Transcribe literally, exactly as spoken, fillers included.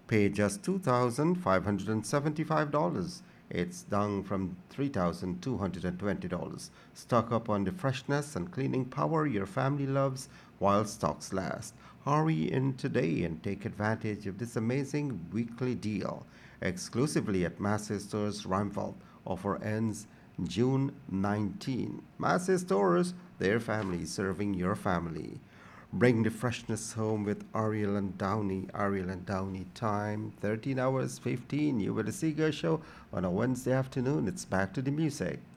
Pay just two thousand five hundred seventy-five dollars. It's down from three thousand two hundred twenty dollars. Stock up on the freshness and cleaning power your family loves while stocks last. Hurry in today and take advantage of this amazing weekly deal. Exclusively at Massey Stores Rheinfeldt. Offer ends June nineteenth. Massey Stores, their family serving your family. Bring the freshness home with Ariel and Downey. Ariel and Downey time thirteen hours fifteen. You with the Seeger show on a Wednesday afternoon. It's back to the music.